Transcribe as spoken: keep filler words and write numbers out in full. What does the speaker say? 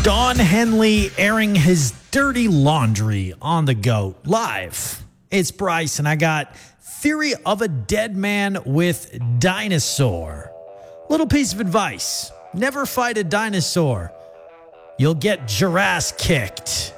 Don Henley airing his dirty laundry on the GOAT live. It's Bryce, and I got Theory of a Dead Man with Dinosaur. Little piece of advice. Never fight a dinosaur. You'll get your ass kicked.